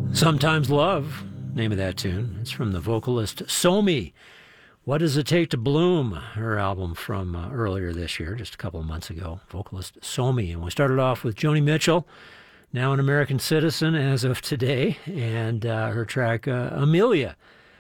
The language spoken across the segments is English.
Sometimes Love, name of that tune. It's from the vocalist Somi. What Does It Take to Bloom? Her album from earlier this year, just a couple of months ago. Vocalist Somi. And we started off with Joni Mitchell, now an American citizen as of today, and her track Amelia,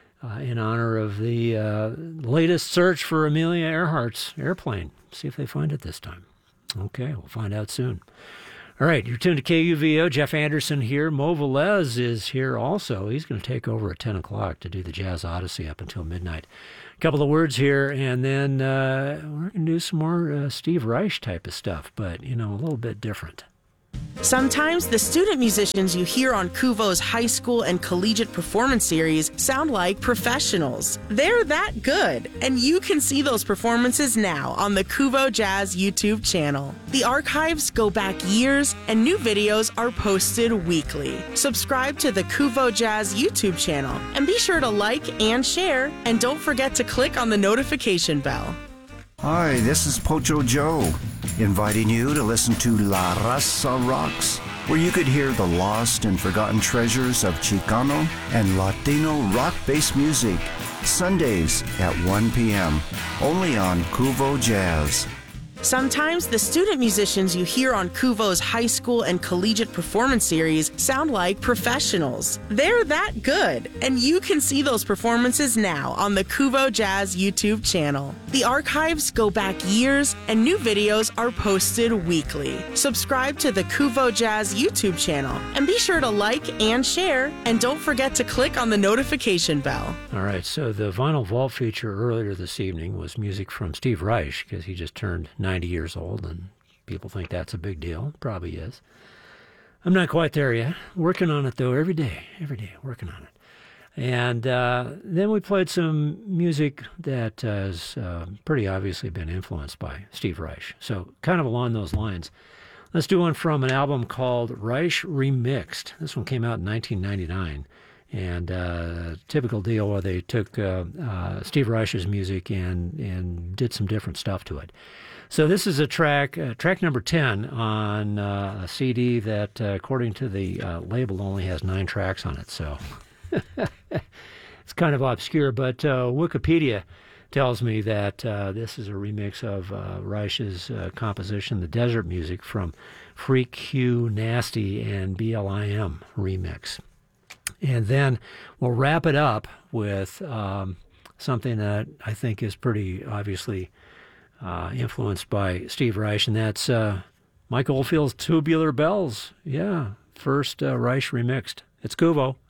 in honor of the latest search for Amelia Earhart's airplane. See if they find it this time. Okay, we'll find out soon. All right, you're tuned to KUVO. Jeff Anderson here. Mo Velez is here also. He's going to take over at 10 o'clock to do the Jazz Odyssey up until midnight. A couple of words here, and then we're going to do some more Steve Reich type of stuff, but, a little bit different. Sometimes the student musicians you hear on KUVO's high school and collegiate performance series sound like professionals. They're that good, and you can see those performances now on the KUVO Jazz YouTube channel. The archives go back years, and new videos are posted weekly. Subscribe to the KUVO Jazz YouTube channel, and be sure to like and share, and don't forget to click on the notification bell. Hi, this is Pocho Joe, inviting you to listen to La Raza Rocks, where you could hear the lost and forgotten treasures of Chicano and Latino rock-based music, Sundays at 1 p.m., only on KUVO Jazz. Sometimes the student musicians you hear on KUVO's high school and collegiate performance series sound like professionals. They're that good, and you can see those performances now on the KUVO Jazz YouTube channel. The archives go back years, and new videos are posted weekly. Subscribe to the KUVO Jazz YouTube channel, and be sure to like and share, and don't forget to click on the notification bell. All right, so the Vinyl Vault feature earlier this evening was music from Steve Reich, because he just turned 90 years old, and people think that's a big deal. Probably is. I'm not quite there yet. Working on it, though, every day, working on it. And then we played some music that has pretty obviously been influenced by Steve Reich. So kind of along those lines, let's do one from an album called Reich Remixed. This one came out in 1999. And typical deal where they took Steve Reich's music and did some different stuff to it. So this is a track number 10 on a CD that, according to the label, only has 9 tracks on it. So it's kind of obscure, but Wikipedia tells me that this is a remix of Reich's composition, The Desert Music, from Freak Q, Nasty, and BLIM remix. And then we'll wrap it up with something that I think is pretty obviously influenced by Steve Reich, and that's Mike Oldfield's Tubular Bells. Yeah, first Reich remixed. It's KUVO.